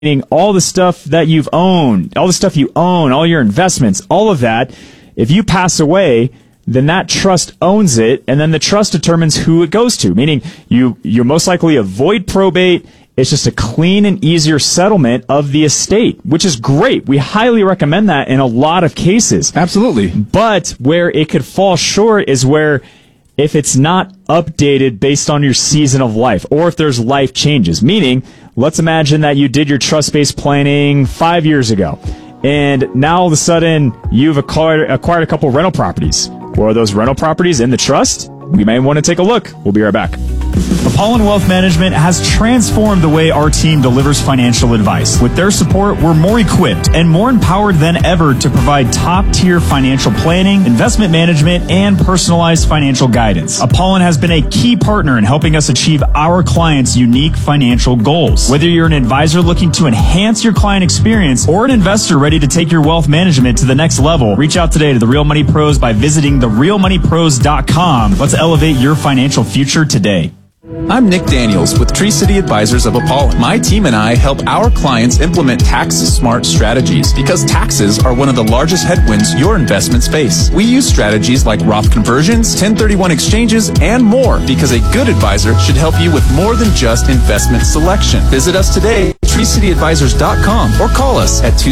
meaning all the stuff that you've owned, all the stuff you own, all your investments, all of that, if you pass away, then that trust owns it, and then the trust determines who it goes to, meaning you're most likely avoid probate. It's just a clean and easier settlement of the estate, which is great. We highly recommend that in a lot of cases. Absolutely. But where it could fall short is where if it's not updated based on your season of life, or if there's life changes, meaning let's imagine that you did your trust-based planning 5 years ago, and now all of a sudden you've acquired a couple rental properties. Or are those rental properties in the trust? We may want to take a look. We'll be right back. Apollon Wealth Management has transformed the way our team delivers financial advice. With their support, we're more equipped and more empowered than ever to provide top-tier financial planning, investment management, and personalized financial guidance. Apollon has been a key partner in helping us achieve our clients' unique financial goals. Whether you're an advisor looking to enhance your client experience or an investor ready to take your wealth management to the next level, reach out today to the Real Money Pros by visiting therealmoneypros.com. Let's elevate your financial future today. I'm Nick Daniels with Tree City Advisors of Apollon. My team and I help our clients implement tax-smart strategies because taxes are one of the largest headwinds your investments face. We use strategies like Roth conversions, 1031 exchanges, and more because a good advisor should help you with more than just investment selection. Visit us today at treecityadvisors.com or call us at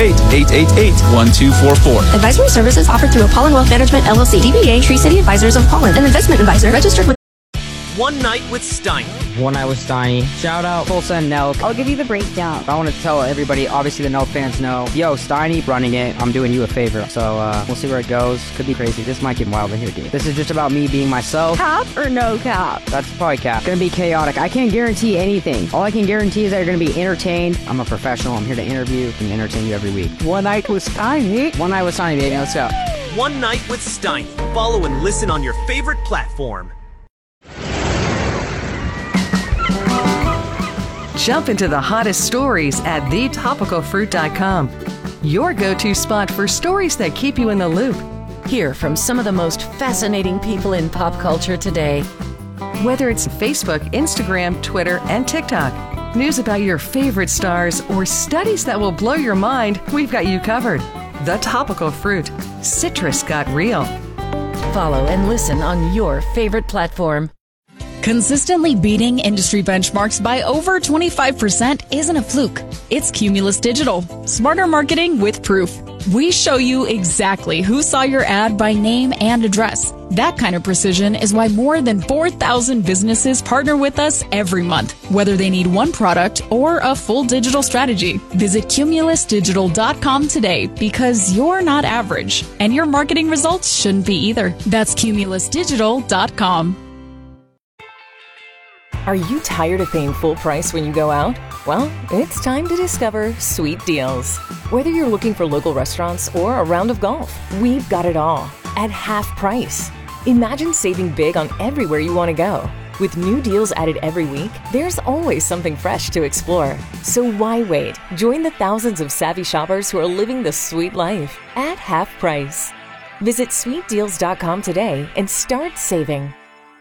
208-888-1244. Advisory services offered through Apollon Wealth Management, LLC, DBA Tree City Advisors of Apollon, an investment advisor registered with One Night with Steiny. One Night with Steiny. Shout out Tulsa and Nelk. I'll give you the breakdown. I want to tell everybody, obviously the Nelk fans know, yo, Steiny running it. I'm doing you a favor. So we'll see where it goes. Could be crazy. This might get wild in here, dude. This is just about me being myself. Cap or no cap? That's probably cap. Gonna be chaotic. I can't guarantee anything. All I can guarantee is that you're gonna be entertained. I'm a professional. I'm here to interview and entertain you every week. One Night with Steiny. One Night with Steiny, baby. Let's go. One Night with Steiny. Follow and listen on your favorite platform. Jump into the hottest stories at thetopicalfruit.com. Your go-to spot for stories that keep you in the loop. Hear from some of the most fascinating people in pop culture today. Whether it's Facebook, Instagram, Twitter, and TikTok, news about your favorite stars, or studies that will blow your mind, we've got you covered. The Topical Fruit. Citrus got real. Follow and listen on your favorite platform. Consistently beating industry benchmarks by over 25% isn't a fluke. It's Cumulus Digital. Smarter marketing with proof. We show you exactly who saw your ad by name and address. That kind of precision is why more than 4,000 businesses partner with us every month, whether they need one product or a full digital strategy. Visit cumulusdigital.com today because you're not average, and your marketing results shouldn't be either. That's cumulusdigital.com. Are you tired of paying full price when you go out? Well, it's time to discover Sweet Deals. Whether you're looking for local restaurants or a round of golf, we've got it all at half price. Imagine saving big on everywhere you want to go. With new deals added every week, there's always something fresh to explore. So why wait? Join the thousands of savvy shoppers who are living the sweet life at half price. Visit sweetdeals.com today and start saving.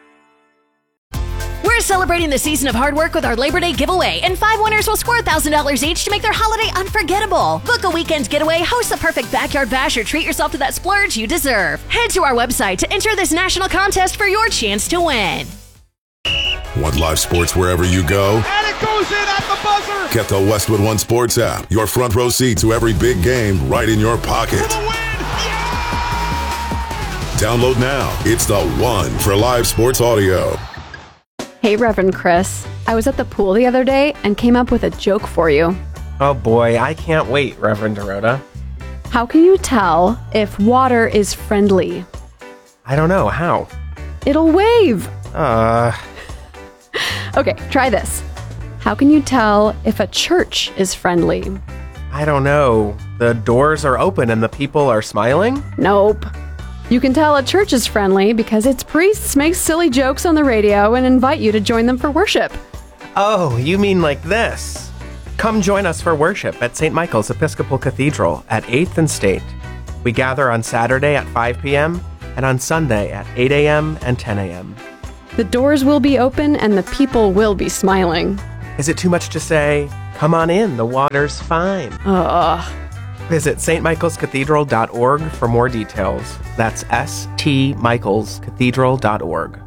We're celebrating the season of hard work with our Labor Day giveaway, and 5 winners will score $1,000 each to make their holiday unforgettable. Book a weekend getaway, host the perfect backyard bash, or treat yourself to that splurge you deserve. Head to our website to enter this national contest for your chance to win. Want live sports wherever you go? And it goes in at the buzzer! Get the Westwood One Sports app. Your front row seat to every big game right in your pocket. For the win! Yeah! Download now. It's the one for live sports audio. Hey, Reverend Chris. I was at the pool the other day and came up with a joke for you. Oh boy, I can't wait, Reverend Dorota. How can you tell if water is friendly? I don't know. How? It'll wave. Okay, try this. How can you tell if a church is friendly? I don't know. The doors are open and the people are smiling? Nope. You can tell a church is friendly because its priests make silly jokes on the radio and invite you to join them for worship. Oh, you mean like this. Come join us for worship at St. Michael's Episcopal Cathedral at 8th and State. We gather on Saturday at 5 p.m. and on Sunday at 8 a.m. and 10 a.m. The doors will be open and the people will be smiling. Is it too much to say, Come on in, the water's fine. Visit stmichaelscathedral.org for more details. That's stmichaelscathedral.org.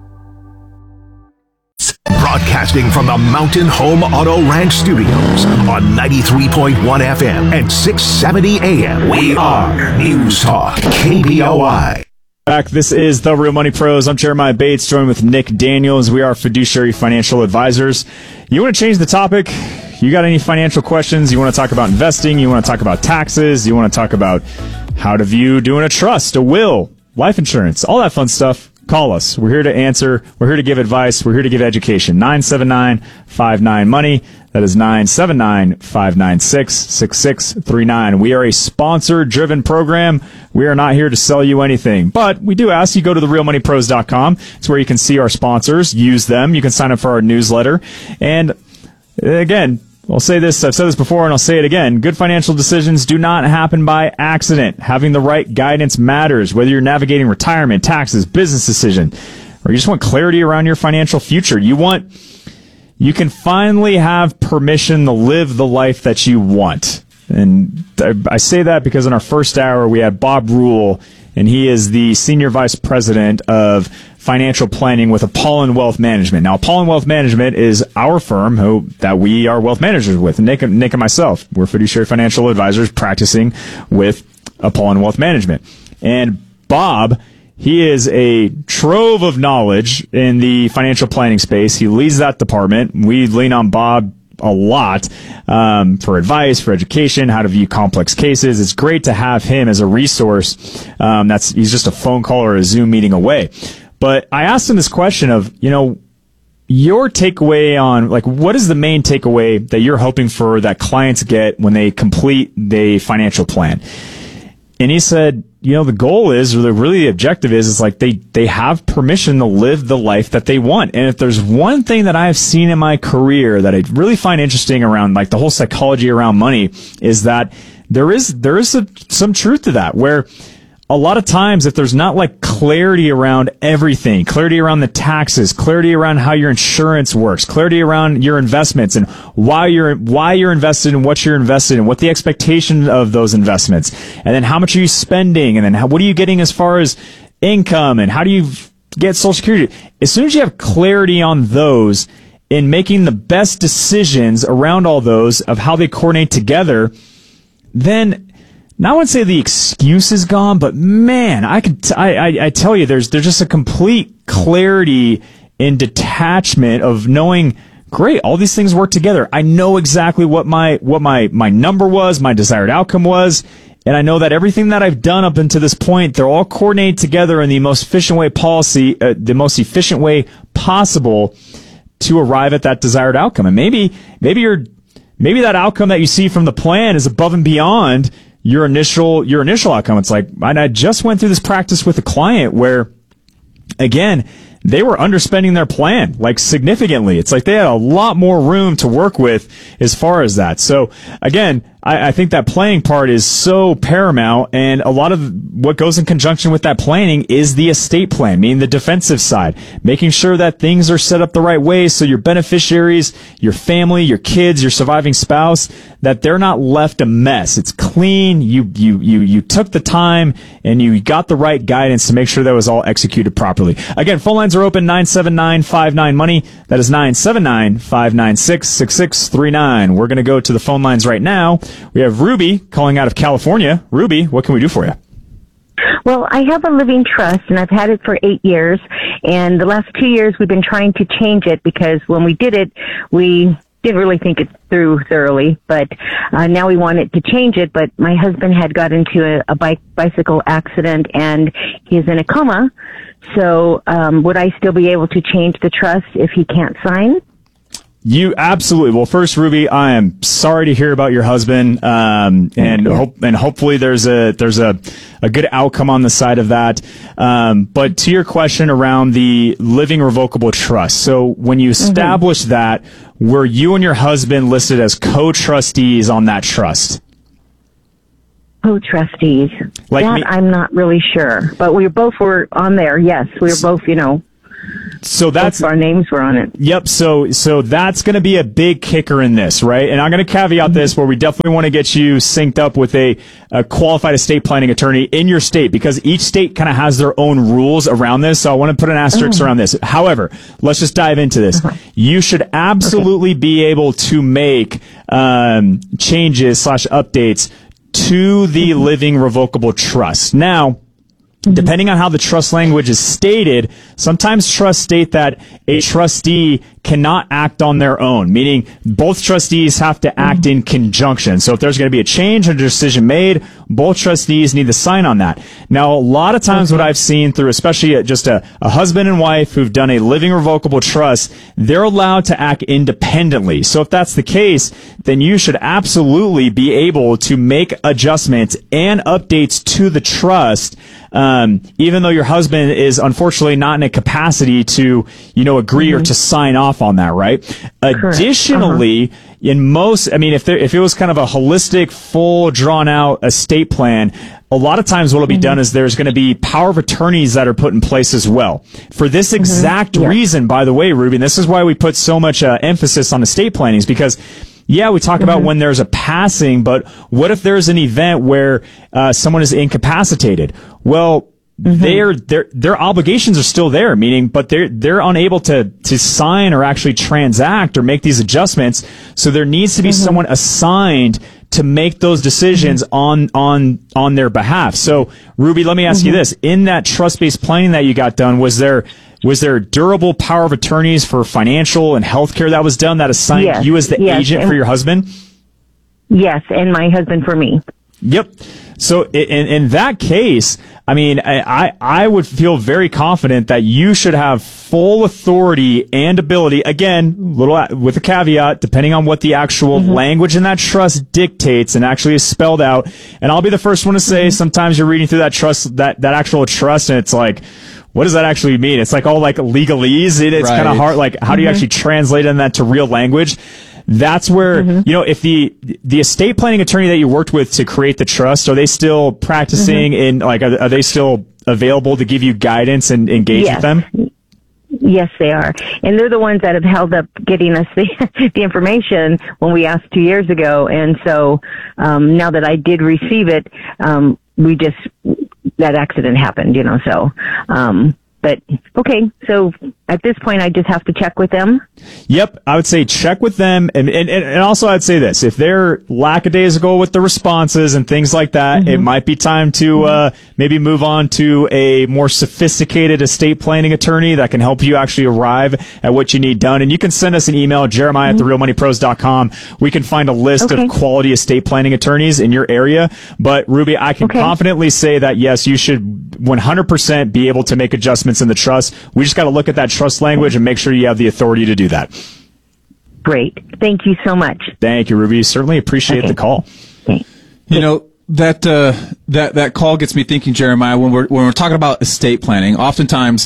Broadcasting from the Mountain Home Auto Ranch Studios on 93.1 FM and 670 AM. We are News Talk KBOI. Back. This is The Real Money Pros. I'm Jeremiah Bates, joined with Nick Daniels. We are fiduciary financial advisors. You want to change the topic? You got any financial questions? You want to talk about investing? You want to talk about taxes? You want to talk about how to view doing a trust, a will, life insurance, all that fun stuff? Call us. We're here to answer. We're here to give advice. We're here to give education. 979-59-MONEY. That is 979-596-6639. We are a sponsor-driven program. We are not here to sell you anything. But we do ask you go to therealmoneypros.com. It's where you can see our sponsors, use them. You can sign up for our newsletter. And again, I'll say this, I've said this before and I'll say it again. Good financial decisions do not happen by accident. Having the right guidance matters, whether you're navigating retirement, taxes, business decision, or you just want clarity around your financial future. You can finally have permission to live the life that you want. And I say that because in our first hour we had Bob Rule, and he is the Senior Vice President of Financial Planning with Apollon Wealth Management. Now, Apollon Wealth Management is our firm that we are wealth managers with. Nick and myself, we're fiduciary financial advisors practicing with Apollon Wealth Management. And Bob, he is a trove of knowledge in the financial planning space. He leads that department. We lean on Bob a lot for advice, for education, how to view complex cases. It's great to have him as a resource. He's just a phone call or a Zoom meeting away. But I asked him this question of, your takeaway on, what is the main takeaway that you're hoping for that clients get when they complete the financial plan? And he said, the goal is, or the objective is they have permission to live the life that they want. And if there's one thing that I've seen in my career that I really find interesting around the whole psychology around money is that there is some truth to that, where a lot of times if there's not clarity around everything, clarity around the taxes, clarity around how your insurance works, clarity around your investments and why you're invested and what you're invested in, what the expectation of those investments, and then how much are you spending, and then what are you getting as far as income, and how do you get Social Security? As soon as you have clarity on those, in making the best decisions around all those of how they coordinate together, then now I wouldn't say the excuse is gone, but man, I tell you, there's just a complete clarity and detachment of knowing, great, all these things work together. I know exactly what my number was, my desired outcome was, and I know that everything that I've done up until this point, they're all coordinated together in the most efficient way possible to arrive at that desired outcome. And maybe that outcome that you see from the plan is above and beyond your initial outcome. It's I just went through this practice with a client where, again, they were underspending their plan, significantly. It's they had a lot more room to work with as far as that. So, again, I think that planning part is so paramount, and a lot of what goes in conjunction with that planning is the estate plan, meaning the defensive side, making sure that things are set up the right way so your beneficiaries, your family, your kids, your surviving spouse, that they're not left a mess. It's clean. You took the time and you got the right guidance to make sure that was all executed properly. Again, phone lines are open, 979-59-MONEY. That is 979-596-6639. We're going to go to the phone lines right now. We have Ruby calling out of California. Ruby, what can we do for you? Well, I have a living trust, and I've had it for 8 years. And the last 2 years, we've been trying to change it because when we did it, we didn't really think it through thoroughly. But now we wanted to change it. But my husband had got into a bicycle accident, and he's in a coma. So would I still be able to change the trust if he can't sign? You absolutely. Well, first, Ruby, I am sorry to hear about your husband, and hopefully there's a good outcome on the side of that. But to your question around the living revocable trust, so when you established that, were you and your husband listed as co-trustees on that trust? Co-trustees. I'm not really sure, but we both were on there. Yes, we were both, So that's both our names were on it. Yep. So that's going to be a big kicker in this, right? And I'm going to caveat this where we definitely want to get you synced up with a qualified estate planning attorney in your state, because each state kind of has their own rules around this. So I want to put an asterisk around this. However, let's just dive into this. You should absolutely be able to make changes / updates to the living revocable trust. Now, depending on how the trust language is stated, sometimes trusts state that a trustee cannot act on their own, meaning both trustees have to act in conjunction. So if there's going to be a change or decision made, both trustees need to sign on that. Now, a lot of times what I've seen through, especially just a husband and wife who've done a living revocable trust, they're allowed to act independently. So if that's the case, then you should absolutely be able to make adjustments and updates to the trust, even though your husband is unfortunately not in a capacity to, agree or to sign off on that, right? Correct. Additionally, in most, if it was kind of a holistic, full, drawn out estate plan, a lot of times what will be done is there's going to be power of attorneys that are put in place as well. For this exact reason, by the way, Ruby, and this is why we put so much emphasis on estate planning, is because we talk about when there's a passing, but what if there's an event where someone is incapacitated? Well, their obligations are still there, meaning, but they're unable to sign or actually transact or make these adjustments. So there needs to be someone assigned to make those decisions on their behalf. So, Ruby, let me ask you this: in that trust-based planning that you got done, was there durable power of attorneys for financial and healthcare that was done that assigned you as the agent for your husband? Yes, and my husband for me. Yep. So in that case, I would feel very confident that you should have full authority and ability, again, with a caveat, depending on what the actual language in that trust dictates and actually is spelled out. And I'll be the first one to say, sometimes you're reading through that trust, that actual trust, and it's like, what does that actually mean? It's like all like legalese. It's kind of hard. Like, how do you actually translate that to real language? That's where, if the estate planning attorney that you worked with to create the trust, are they still practicing are they still available to give you guidance and engage with them? Yes, they are. And they're the ones that have held up getting us the information when we asked 2 years ago. And so, now that I did receive it, that accident happened, but okay, so at this point, I just have to check with them. Yep, I would say check with them, and also I'd say this: if they're lackadaisical with the responses and things like that, it might be time to maybe move on to a more sophisticated estate planning attorney that can help you actually arrive at what you need done. And you can send us an email, Jeremiah@therealmoneypros.com. We can find a list of quality estate planning attorneys in your area. But Ruby, I can confidently say that yes, you should 100% be able to make adjustments in the trust. We just got to look at that trust language and make sure you have the authority to do that. Great. Thank you so much. Thank you, Ruby. Certainly appreciate the call. Okay. That call gets me thinking, Jeremiah, when we're talking about estate planning, oftentimes,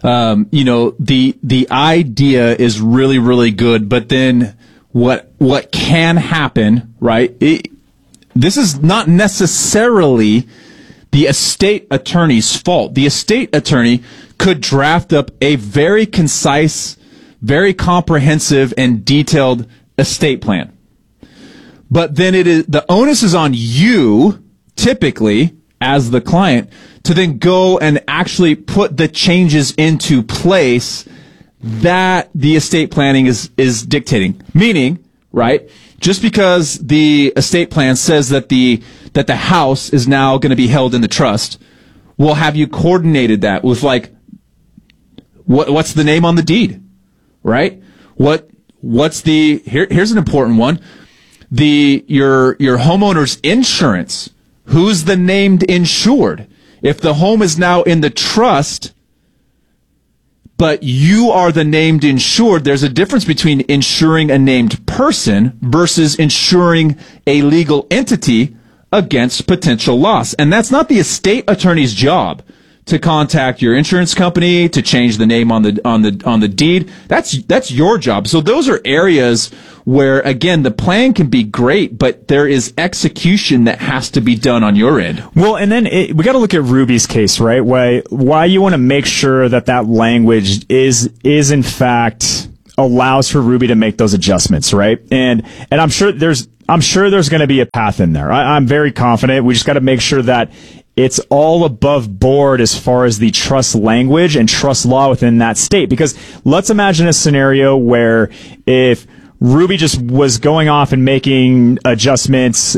the idea is really, really good, but then what can happen, right? This is not necessarily the estate attorney's fault. The estate attorney could draft up a very concise, very comprehensive, and detailed estate plan. But then the onus is on you, typically, as the client, to then go and actually put the changes into place that the estate planning is dictating. Meaning, right, just because the estate plan says that the house is now going to be held in the trust, we'll have you coordinated that with what's the name on the deed, right? What's here's an important one. Your homeowner's insurance. Who's the named insured? If the home is now in the trust, but you are the named insured, there's a difference between insuring a named person versus insuring a legal entity against potential loss. And that's not the estate attorney's job to contact your insurance company to change the name on the deed. That's your job. So those are areas where, again, the plan can be great, but there is execution that has to be done on your end. Well, and then we got to look at Ruby's case, right? Why you want to make sure that language is in fact allows for Ruby to make those adjustments, right? And I'm sure there's going to be a path in there. I'm very confident. We just got to make sure that it's all above board as far as the trust language and trust law within that state. Because let's imagine a scenario where if Ruby just was going off and making adjustments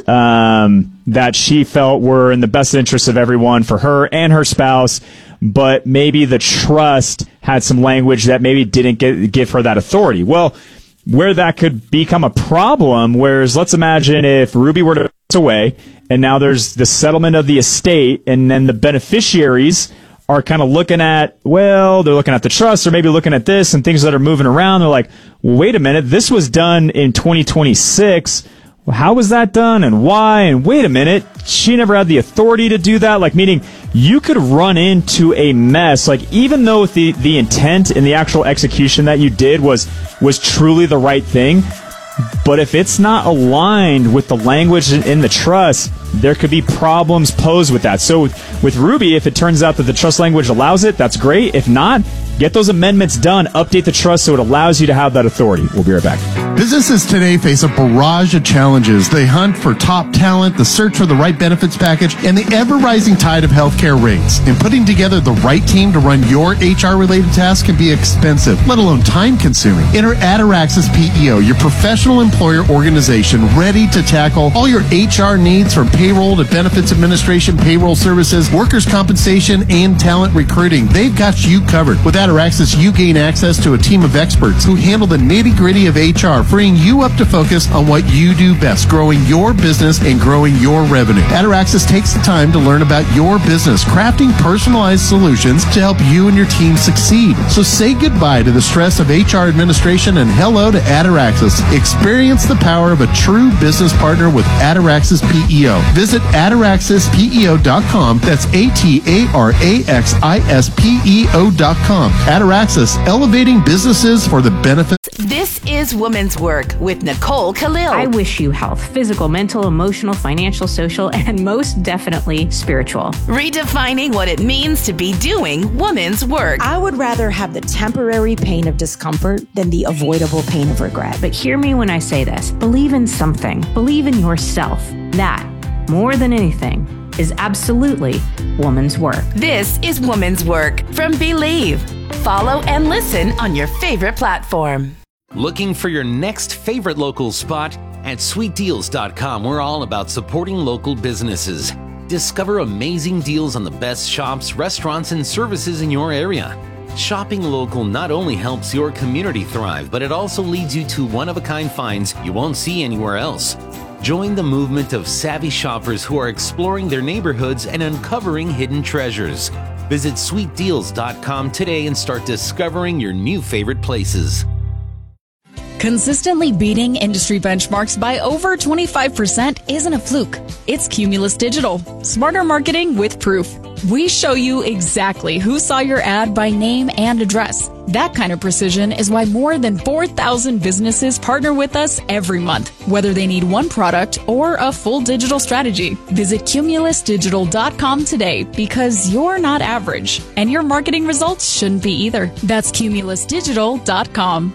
that she felt were in the best interest of everyone for her and her spouse, but maybe the trust had some language that maybe didn't give her that authority. Well, where that could become a problem, whereas let's imagine if Ruby were to pass away and now there's the settlement of the estate and then the beneficiaries are kind of looking at, they're looking at the trust or maybe looking at this and things that are moving around. They're like, well, wait a minute, this was done in 2026. Well, how was that done and why? And wait a minute, she never had the authority to do that. Like, meaning you could run into a mess. Like, even though the intent and the actual execution that you did was truly the right thing, but if it's not aligned with the language in the trust, there could be problems posed with that. So with Ruby, if it turns out that the trust language allows it, that's great. If not, get those amendments done, update the trust so it allows you to have that authority. We'll be right back. Businesses today face a barrage of challenges. They hunt for top talent, the search for the right benefits package, and the ever-rising tide of healthcare rates. And putting together the right team to run your HR-related tasks can be expensive, let alone time-consuming. Enter Ataraxis PEO, your professional employer organization ready to tackle all your HR needs from payroll to benefits administration, payroll services, workers' compensation, and talent recruiting. They've got you covered. With Ataraxis, you gain access to a team of experts who handle the nitty-gritty of HR, freeing you up to focus on what you do best, growing your business and growing your revenue. Ataraxis takes the time to learn about your business, crafting personalized solutions to help you and your team succeed. So say goodbye to the stress of HR administration and hello to Ataraxis. Experience the power of a true business partner with Ataraxis PEO. Visit ataraxispeo.com. That's ATARAXISPEO.com. Ataraxis, elevating businesses for the benefit. This is Women's Work with Nicole Khalil. I wish you health, physical, mental, emotional, financial, social, and most definitely spiritual. Redefining what it means to be doing women's work. I would rather have the temporary pain of discomfort than the avoidable pain of regret. But hear me when I say this. Believe in something. Believe in yourself. That, more than anything, is absolutely woman's work. This is Woman's Work from Believe. Follow and listen on your favorite platform. Looking for your next favorite local spot? At sweetdeals.com, we're all about supporting local businesses. Discover amazing deals on the best shops, restaurants, and services in your area. Shopping local not only helps your community thrive, but it also leads you to one-of-a-kind finds you won't see anywhere else. Join the movement of savvy shoppers who are exploring their neighborhoods and uncovering hidden treasures. Visit sweetdeals.com today and start discovering your new favorite places. Consistently beating industry benchmarks by over 25% isn't a fluke. It's Cumulus Digital. Smarter marketing with proof. We show you exactly who saw your ad by name and address. That kind of precision is why more than 4,000 businesses partner with us every month, whether they need one product or a full digital strategy. Visit cumulusdigital.com today because you're not average, and your marketing results shouldn't be either. That's cumulusdigital.com.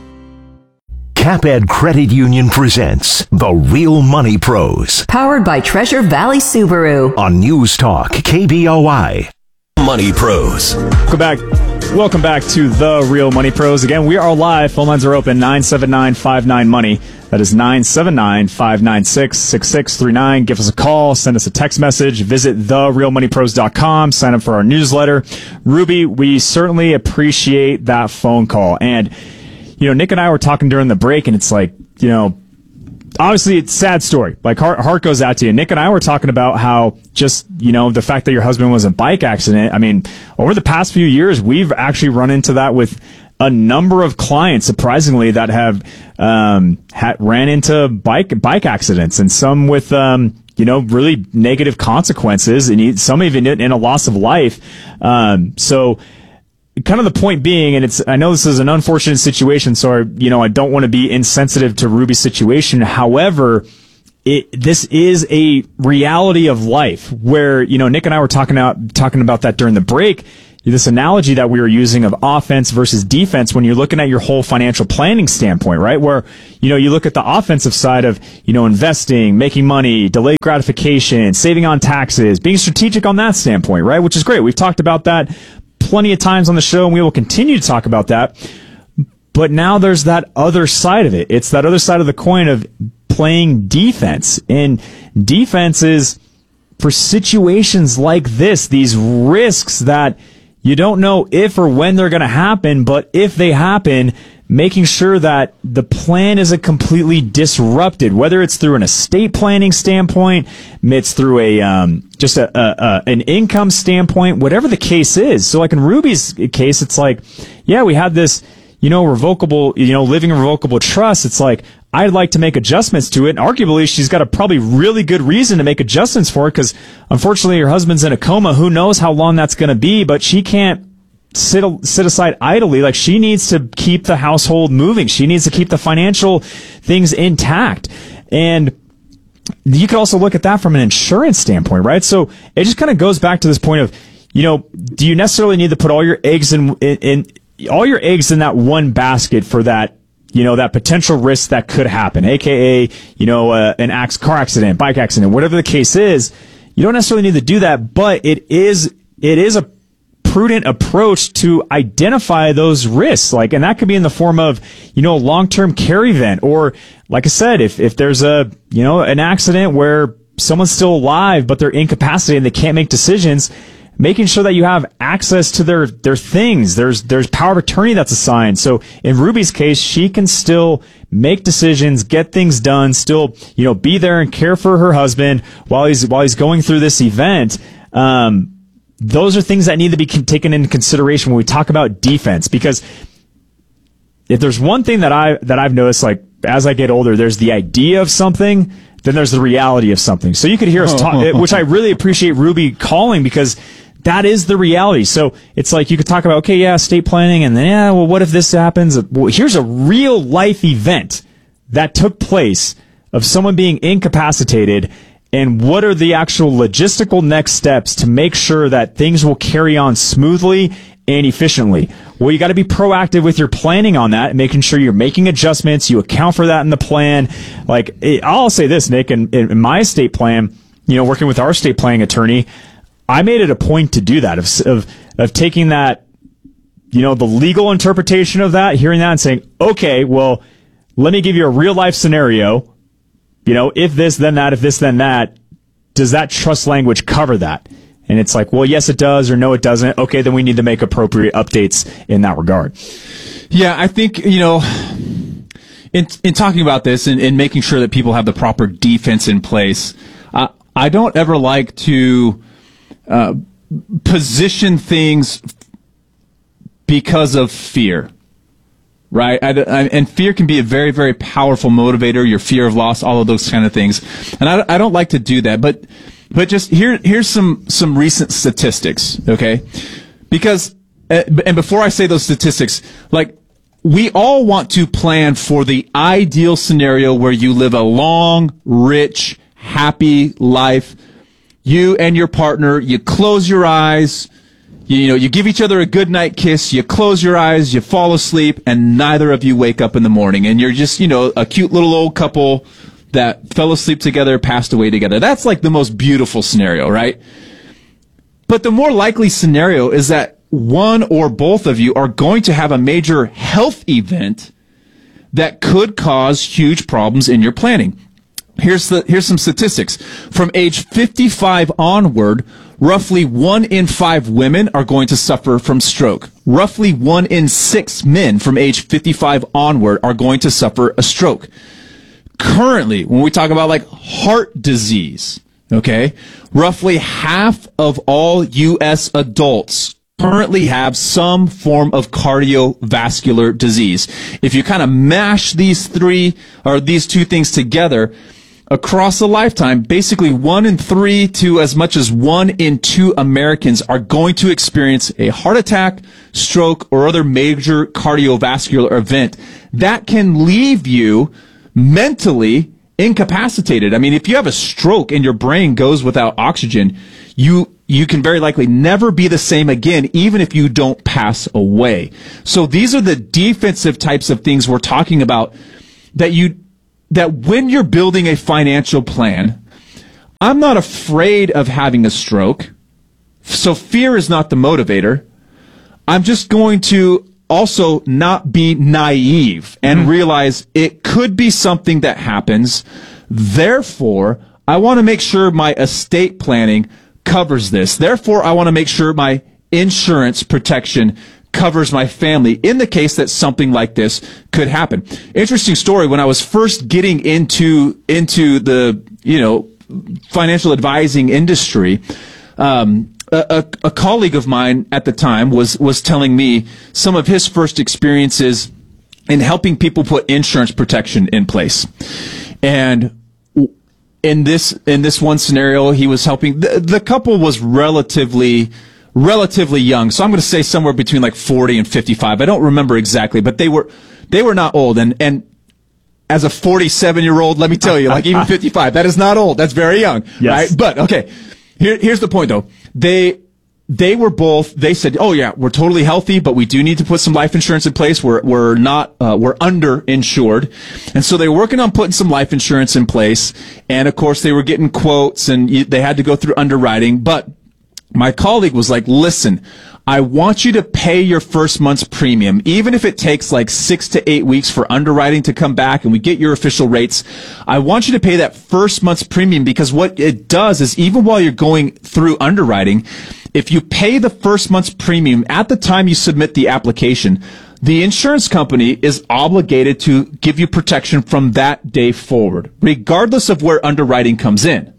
CapEd Credit Union presents The Real Money Pros. Powered by Treasure Valley Subaru. On News Talk KBOI. Money Pros. Welcome back to The Real Money Pros. Again, we are live. Phone lines are open, 979-59-MONEY. That is 979-596-6639. Give us a call. Send us a text message. Visit therealmoneypros.com. Sign up for our newsletter. Ruby, we certainly appreciate that phone call. And Nick and I were talking during the break, and it's like, obviously it's a sad story. Like, heart goes out to you. Nick and I were talking about how just, the fact that your husband was in a bike accident. I mean, over the past few years, we've actually run into that with a number of clients, surprisingly, that have ran into bike accidents, and some with really negative consequences, and some even in a loss of life. So kind of the point being, and I know this is an unfortunate situation, so I don't want to be insensitive to Ruby's situation. However, this is a reality of life where, Nick and I were talking about that during the break. This analogy that we were using of offense versus defense when you're looking at your whole financial planning standpoint, right? Where, you look at the offensive side of, investing, making money, delayed gratification, saving on taxes, being strategic on that standpoint, right? Which is great. We've talked about that plenty of times on the show, and we will continue to talk about that. But now there's that other side of it. It's that other side of the coin of playing defense. And defense is for situations like this, these risks that you don't know if or when they're going to happen, but if they happen, making sure that the plan isn't completely disrupted, whether it's through an estate planning standpoint, it's through an income standpoint, whatever the case is. So like in Ruby's case, it's like, yeah, we had this, revocable, living revocable trust. It's like, I'd like to make adjustments to it. And arguably, she's got a probably really good reason to make adjustments for it because unfortunately her husband's in a coma. Who knows how long that's going to be, but she can't sit aside idly. Like, she needs to keep the household moving. She needs to keep the financial things intact. And you could also look at that from an insurance standpoint, right? So it just kind of goes back to this point of, do you necessarily need to put all your eggs in that one basket for that, that potential risk that could happen, aka, an car accident, bike accident, whatever the case is. You don't necessarily need to do that, but it is a prudent approach to identify those risks. And that could be in the form of, a long-term care event, or like I said, if there's an accident where someone's still alive, but they're incapacitated and they can't make decisions, making sure that you have access to their things. There's power of attorney that's assigned. So in Ruby's case, she can still make decisions, get things done, still, be there and care for her husband while he's going through this event. Those are things that need to be taken into consideration when we talk about defense, because if there's one thing that I've noticed, like as I get older, there's the idea of something, then there's the reality of something. So you could hear us talk, which I really appreciate Ruby calling, because that is the reality. So it's like you could talk about, okay, yeah, estate planning, and then, what if this happens? Well, here's a real life event that took place of someone being incapacitated, and what are the actual logistical next steps to make sure that things will carry on smoothly and efficiently? Well, you got to be proactive with your planning on that, and making sure you're making adjustments. You account for that in the plan. I'll say this, Nick, in my estate plan, working with our estate planning attorney, I made it a point to do that, of taking that, the legal interpretation of that, hearing that and saying, okay, well, let me give you a real life scenario. If this, then that, if this, then that, does that trust language cover that? And it's like, well, yes, it does, or no, it doesn't. Okay, then we need to make appropriate updates in that regard. Yeah, I think, in talking about this and making sure that people have the proper defense in place, I don't ever like to position things because of fear. Right? And fear can be a very, very powerful motivator, your fear of loss, all of those kind of things. And I don't like to do that, but just here's some recent statistics, okay? Because, and before I say those statistics, we all want to plan for the ideal scenario where you live a long, rich, happy life. You and your partner, you close your eyes, you give each other a good night kiss, you close your eyes, you fall asleep, and neither of you wake up in the morning. And you're just, a cute little old couple that fell asleep together, passed away together. That's like the most beautiful scenario, right? But the more likely scenario is that one or both of you are going to have a major health event that could cause huge problems in your planning. Here's some statistics. From age 55 onward, roughly 1 in 5 women are going to suffer from stroke. Roughly 1 in 6 men from age 55 onward are going to suffer a stroke. Currently, when we talk about heart disease, okay, roughly half of all U.S. adults currently have some form of cardiovascular disease. If you kind of mash these two things together, across a lifetime, basically 1 in 3 to as much as 1 in 2 Americans are going to experience a heart attack, stroke, or other major cardiovascular event that can leave you mentally incapacitated. I mean, if you have a stroke and your brain goes without oxygen, you can very likely never be the same again, even if you don't pass away. So these are the defensive types of things we're talking about that when you're building a financial plan, I'm not afraid of having a stroke. So fear is not the motivator. I'm just going to also not be naive and realize it could be something that happens. Therefore, I want to make sure my estate planning covers this. Therefore, I want to make sure my insurance protection covers my family in the case that something like this could happen. Interesting story. When I was first getting into the, financial advising industry, a colleague of mine at the time was telling me some of his first experiences in helping people put insurance protection in place. And in this one scenario, he was helping, the couple was relatively young. So I'm going to say somewhere between like 40 and 55. I don't remember exactly, but they were not old. And as a 47-year-old, let me tell you, like even 55, that is not old. That's very young. Yes. Right? But okay. Here's the point though. They said, oh yeah, we're totally healthy, but we do need to put some life insurance in place. We're underinsured. And so they were working on putting some life insurance in place. And of course they were getting quotes and they had to go through underwriting. But my colleague was like, listen, I want you to pay your first month's premium, even if it takes like 6 to 8 weeks for underwriting to come back and we get your official rates. I want you to pay that first month's premium because what it does is even while you're going through underwriting, if you pay the first month's premium at the time you submit the application, the insurance company is obligated to give you protection from that day forward, regardless of where underwriting comes in.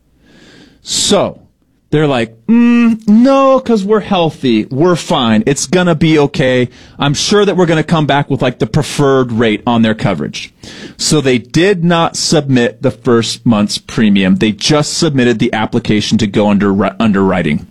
So they're like, no, because we're healthy. We're fine. It's going to be okay. I'm sure that we're going to come back with like the preferred rate on their coverage. So they did not submit the first month's premium. They just submitted the application to go underwriting.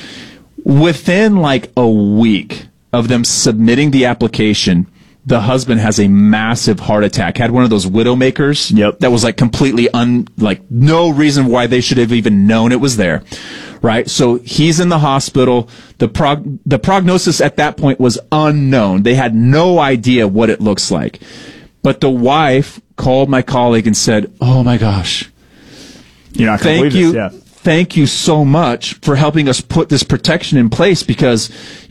Within like a week of them submitting the application, the husband has a massive heart attack, had one of those widowmakers. Yep. That was like completely no reason why they should have even known it was there. Right? So he's in the hospital. The prognosis at that point was unknown. They had no idea what it looks like. But the wife called my colleague and said, oh my gosh. You're not going to believe this, yeah. Thank you so much for helping us put this protection in place because,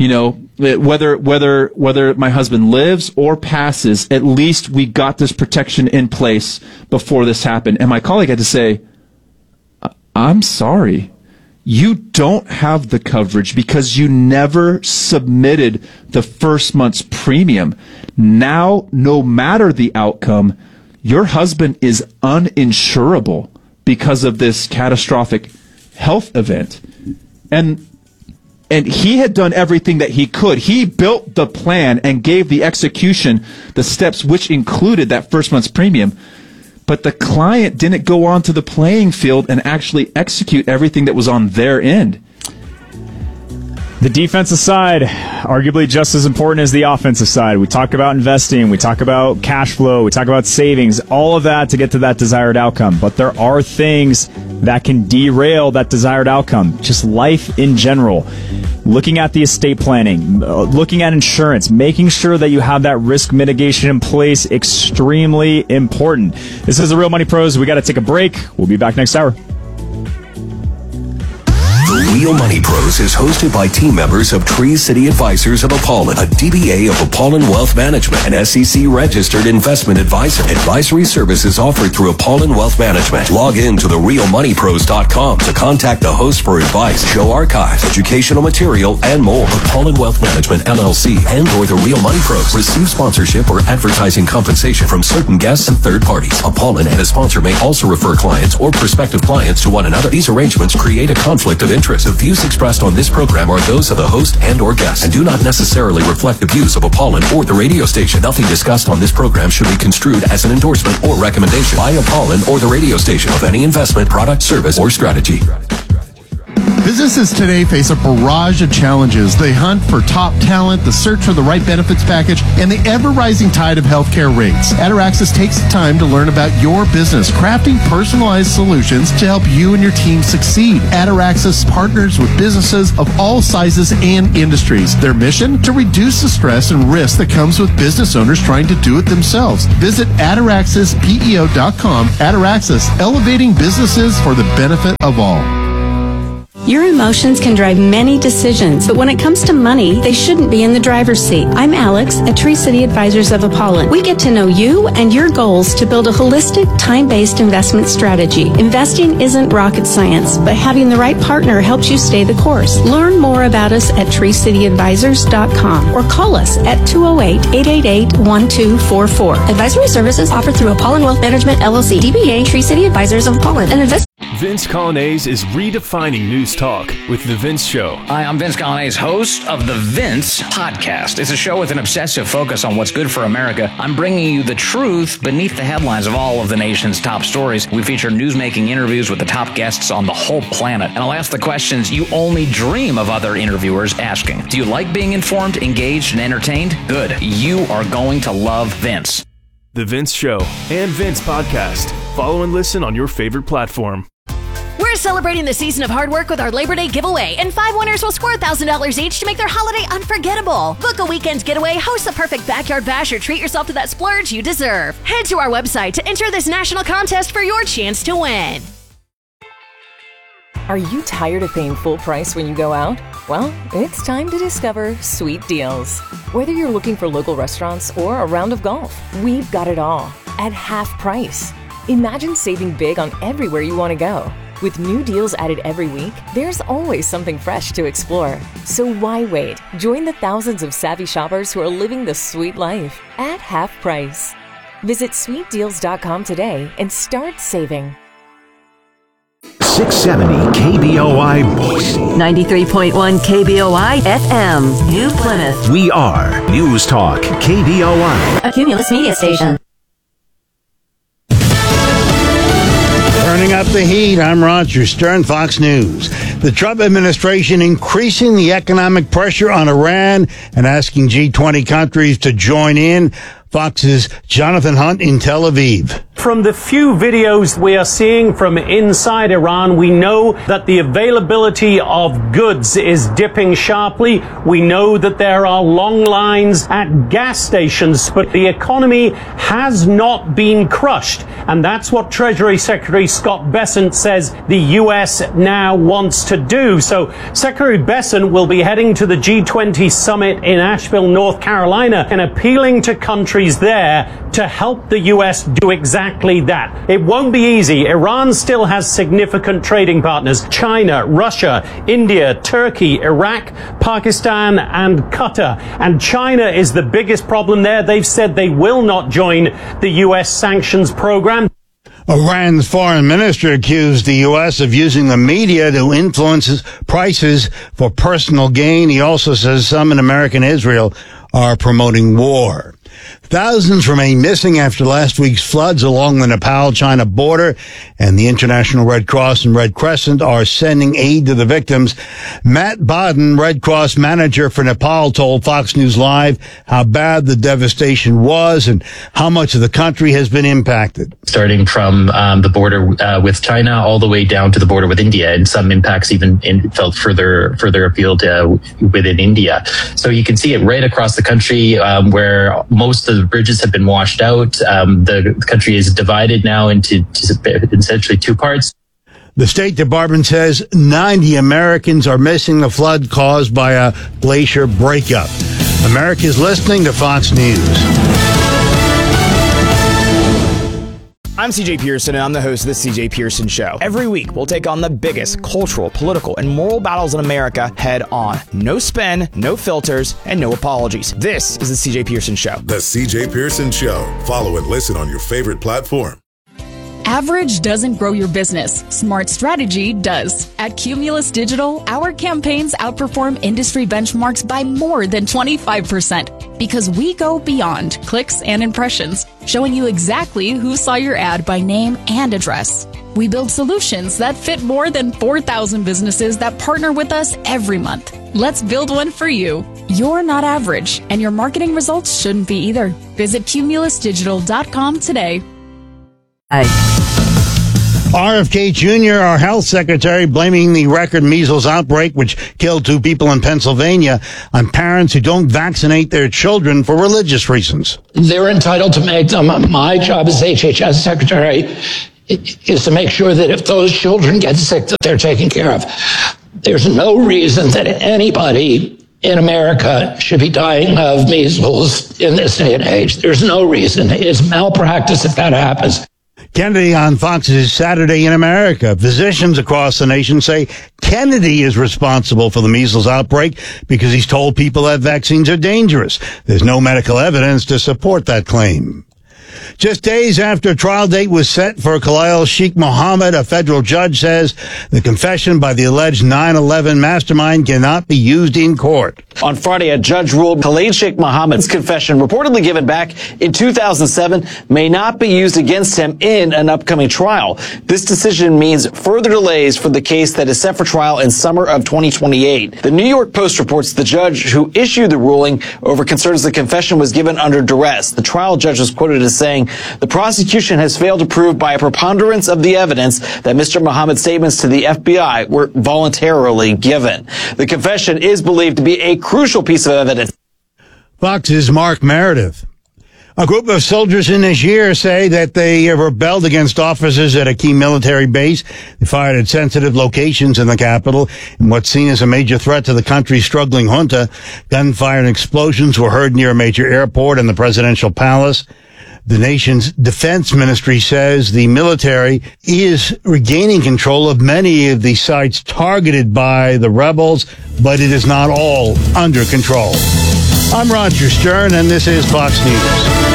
whether my husband lives or passes, at least we got this protection in place before this happened. And my colleague had to say, I'm sorry. You don't have the coverage because you never submitted the first month's premium. Now, no matter the outcome, your husband is uninsurable because of this catastrophic health event. And he had done everything that he could. He built the plan and gave the execution, the steps which included that first month's premium. But the client didn't go onto the playing field and actually execute everything that was on their end. The defensive side, arguably just as important as the offensive side. We talk about investing, we talk about cash flow, we talk about savings, all of that to get to that desired outcome. But there are things that can derail that desired outcome, just life in general. Looking at the estate planning, looking at insurance, making sure that you have that risk mitigation in place, extremely important. This is the Real Money Pros. We got to take a break. We'll be back next hour. The Real Money Pros is hosted by team members of Tree City Advisors of Apollon, a DBA of Apollon Wealth Management, an SEC-registered investment advisor. Advisory services offered through Apollon Wealth Management. Log in to therealmoneypros.com to contact the host for advice, show archives, educational material, and more. Apollon Wealth Management, LLC, and or The Real Money Pros receive sponsorship or advertising compensation from certain guests and third parties. Apollon and a sponsor may also refer clients or prospective clients to one another. These arrangements create a conflict of interest. The views expressed on this program are those of the host and or guest and do not necessarily reflect the views of Apollon or the radio station. Nothing discussed on this program should be construed as an endorsement or recommendation by Apollon or the radio station of any investment, product, service, or strategy. Businesses today face a barrage of challenges. They hunt for top talent, the search for the right benefits package, and the ever-rising tide of healthcare rates. Ataraxis takes the time to learn about your business, crafting personalized solutions to help you and your team succeed. Ataraxis partners with businesses of all sizes and industries. Their mission? To reduce the stress and risk that comes with business owners trying to do it themselves. Visit ataraxispeo.com. Ataraxis, elevating businesses for the benefit of all. Your emotions can drive many decisions, but when it comes to money, they shouldn't be in the driver's seat. I'm Alex at Tree City Advisors of Apollon. We get to know you and your goals to build a holistic, time-based investment strategy. Investing isn't rocket science, but having the right partner helps you stay the course. Learn more about us at treecityadvisors.com or call us at 208-888-1244. Advisory services offered through Apollon Wealth Management, LLC, DBA Tree City Advisors of Apollon. Vince Colonnese is redefining news talk with The Vince Show. Hi, I'm Vince Colonnese, host of The Vince Podcast. It's a show with an obsessive focus on what's good for America. I'm bringing you the truth beneath the headlines of all of the nation's top stories. We feature newsmaking interviews with the top guests on the whole planet. And I'll ask the questions you only dream of other interviewers asking. Do you like being informed, engaged, and entertained? Good. You are going to love Vince. The Vince Show and Vince Podcast. Follow and listen on your favorite platform. We're celebrating the season of hard work with our Labor Day giveaway, and 5 winners will score $1,000 each to make their holiday unforgettable. Book a weekend getaway, host the perfect backyard bash, or treat yourself to that splurge you deserve. Head to our website to enter this national contest for your chance to win. Are you tired of paying full price when you go out? Well, it's time to discover Sweet Deals. Whether you're looking for local restaurants or a round of golf, we've got it all at half price. Imagine saving big on everywhere you want to go. With new deals added every week, there's always something fresh to explore. So why wait? Join the thousands of savvy shoppers who are living the sweet life at half price. Visit sweetdeals.com today and start saving. 670 KBOI Boise. 93.1 KBOI FM, New Plymouth. We are News Talk KBOI. A Cumulus media station. Turning up the heat, I'm Roger Stern, Fox News. The Trump administration increasing the economic pressure on Iran and asking G20 countries to join in. Fox's Jonathan Hunt in Tel Aviv. From the few videos we are seeing from inside Iran, we know that the availability of goods is dipping sharply. We know that there are long lines at gas stations, but the economy has not been crushed. And that's what Treasury Secretary Scott Bessent says the U.S. now wants to do. So Secretary Bessent will be heading to the G20 summit in Asheville, North Carolina, and appealing to countries there to help the U.S. do exactly that. It won't be easy. Iran still has significant trading partners: China, Russia, India, Turkey, Iraq, Pakistan, and Qatar. And China is the biggest problem there. They've said they will not join the U.S. sanctions program. Iran's foreign minister accused the U.S. of using the media to influence prices for personal gain. He also says some in America and Israel are promoting war. Thousands remain missing after last week's floods along the Nepal-China border, and the International Red Cross and Red Crescent are sending aid to the victims. Matt Bodden, Red Cross manager for Nepal, told Fox News Live how bad the devastation was and how much of the country has been impacted. Starting from the border with China all the way down to the border with India, and some impacts even felt further afield within India. So you can see it right across the country where most of the bridges have been washed out. The country is divided now into essentially two parts. The State Department says 90 Americans are missing the flood caused by a glacier breakup. America's listening to Fox News. I'm CJ Pearson, and I'm the host of The CJ Pearson Show. Every week, we'll take on the biggest cultural, political, and moral battles in America head on. No spin, no filters, and no apologies. This is The CJ Pearson Show. The CJ Pearson Show. Follow and listen on your favorite platform. Average doesn't grow your business. Smart strategy does. At Cumulus Digital, our campaigns outperform industry benchmarks by more than 25% because we go beyond clicks and impressions, showing you exactly who saw your ad by name and address. We build solutions that fit more than 4,000 businesses that partner with us every month. Let's build one for you. You're not average, and your marketing results shouldn't be either. Visit cumulusdigital.com today. RFK Jr., our health secretary, blaming the record measles outbreak, which killed 2 people in Pennsylvania, on parents who don't vaccinate their children for religious reasons. They're entitled to make them. My job as HHS secretary is to make sure that if those children get sick, that they're taken care of. There's no reason that anybody in America should be dying of measles in this day and age. There's no reason. It's malpractice if that happens. Kennedy on Fox's Saturday in America. Physicians across the nation say Kennedy is responsible for the measles outbreak because he's told people that vaccines are dangerous. There's no medical evidence to support that claim. Just days after a trial date was set for Khalil Sheikh Mohammed, a federal judge says the confession by the alleged 9/11 mastermind cannot be used in court. On Friday, a judge ruled Khalil Sheikh Mohammed's confession, reportedly given back in 2007, may not be used against him in an upcoming trial. This decision means further delays for the case that is set for trial in summer of 2028. The New York Post reports the judge who issued the ruling over concerns the confession was given under duress. The trial judge was quoted as saying, the prosecution has failed to prove by a preponderance of the evidence that Mr. Mohammed's statements to the FBI were voluntarily given. The confession is believed to be a crucial piece of evidence. Fox's Mark Meredith. A group of soldiers in Niger say that they rebelled against officers at a key military base. They fired at sensitive locations in the capital in what's seen as a major threat to the country's struggling junta. Gunfire and explosions were heard near a major airport and the presidential palace. The nation's defense ministry says the military is regaining control of many of the sites targeted by the rebels, but it is not all under control. I'm Roger Stern, and this is Fox News.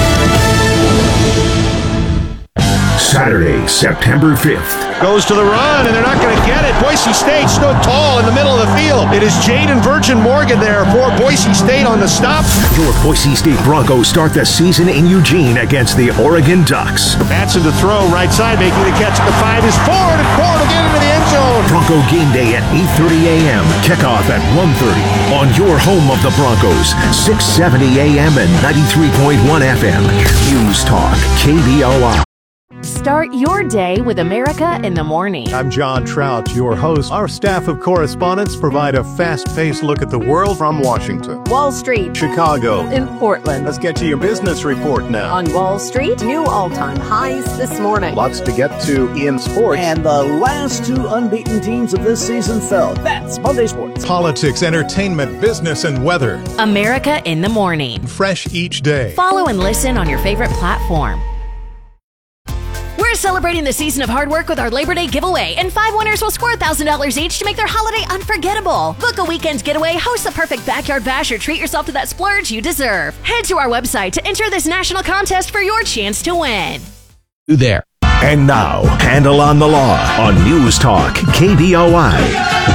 Saturday, September 5th. Goes to the run, and they're not going to get it. Boise State stood tall in the middle of the field. It is Jaden Virgin Morgan there for Boise State on the stop. Your Boise State Broncos start the season in Eugene against the Oregon Ducks. Batson to throw, right side, making the catch at the 5 is Ford, and Ford will get into the end zone. Bronco game day at 8:30 a.m. Kickoff at 1:30 on your home of the Broncos, 670 a.m. and 93.1 FM. News Talk, KBOI. Start your day with America in the Morning. I'm John Trout, your host. Our staff of correspondents provide a fast-paced look at the world from Washington, Wall Street, Chicago, and Portland. Let's get to your business report now. On Wall Street, new all-time highs this morning. Lots to get to in sports. And the last 2 unbeaten teams of this season fell. That's Monday Sports. Politics, entertainment, business, and weather. America in the Morning. Fresh each day. Follow and listen on your favorite platform. We're celebrating the season of hard work with our Labor Day giveaway, and 5 winners will score $1,000 each to make their holiday unforgettable. Book a weekend getaway, host the perfect backyard bash, or treat yourself to that splurge you deserve. Head to our website to enter this national contest for your chance to win. There. And now, Handle on the Law on News Talk, KBOI.